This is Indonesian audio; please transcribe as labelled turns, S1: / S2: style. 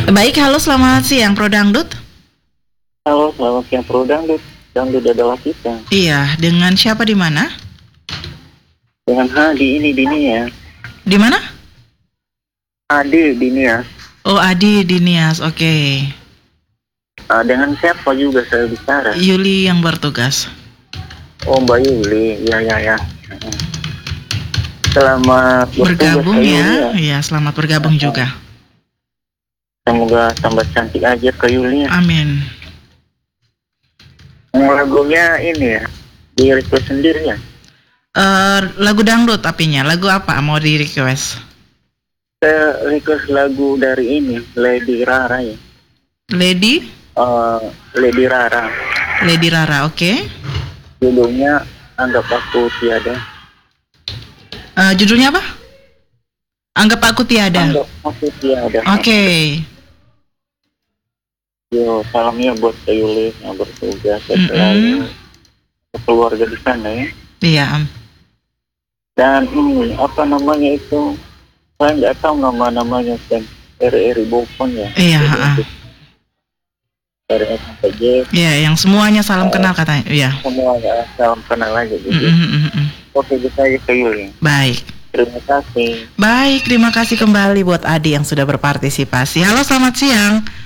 S1: Baik, halo selamat siang Pro Dangdut.
S2: Halo, selamat siang Pro Dangdut. Dangdut adalah kita.
S1: Iya, dengan siapa di mana?
S2: Dengan Hadi ini di Nias.
S1: Di mana?
S2: Hadi di Nias.
S1: Oh, Adi di Nias, oke.
S2: Dengan siapa juga saya bicara?
S1: Yuli yang bertugas.
S2: Oh, Mbak Yuli. Ya. Selamat
S1: Bergabung
S2: Kak
S1: ya.
S2: Yuli.
S1: Iya, selamat bergabung juga.
S2: Semoga tambah cantik aja Kak Yuli.
S1: Amin.
S2: Lagunya ini ya, di request sendiri ya.
S1: Lagu dangdut tapinya. Lagu apa mau di request?
S2: Saya request lagu dari ini, Lady Rara ya.
S1: Lady
S2: Lady Rara.
S1: oke.
S2: Judulnya Anggap Aku Tiada.
S1: Judulnya apa? Anggap Aku Tiada.
S2: Anggap Aku Tiada.
S1: Oke.
S2: Yo, salamnya buat Kak Yuli yang bertugas selalu keluarga di sana ya.
S1: Iya.
S2: Dan ini apa namanya itu? Saya nggak tahu namanya kan RRI Bopon ya.
S1: Iya.
S2: RRI
S1: Iya, yang semuanya salam kenal katanya. Iya.
S2: semuanya salam kenal aja gitu. Oke, bisa ya Kak Yuli.
S1: Baik.
S2: Terima kasih.
S1: Baik, terima kasih kembali buat Adi yang sudah berpartisipasi. Halo, selamat siang.